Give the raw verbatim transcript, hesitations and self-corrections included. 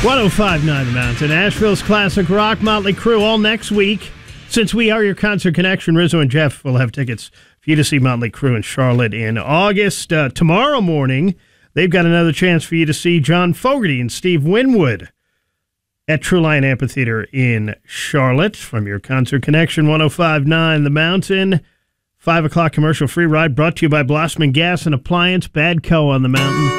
one oh five point nine The Mountain, Asheville's classic rock, Motley Crue, all next week. Since we are your Concert Connection, Rizzo and Jeff will have tickets for you to see Motley Crue in Charlotte in August. Uh, tomorrow morning, they've got another chance for you to see John Fogerty and Steve Winwood at True Lion Amphitheater in Charlotte. From your Concert Connection, one oh five point nine The Mountain. five o'clock commercial free ride brought to you by Blossman Gas and Appliance, Badco on the Mountain.